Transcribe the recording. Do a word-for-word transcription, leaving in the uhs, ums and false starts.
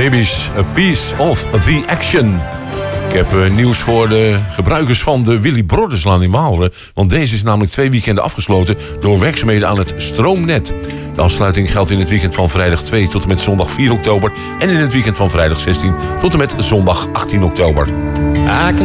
Babies, a piece of the action. Ik heb uh, nieuws voor de gebruikers van de Willy Broderslaan in Maalre. Want deze is namelijk twee weekenden afgesloten door werkzaamheden aan het stroomnet. De afsluiting geldt in het weekend van vrijdag twee tot en met zondag vier oktober... en in het weekend van vrijdag zestien tot en met zondag achttien oktober.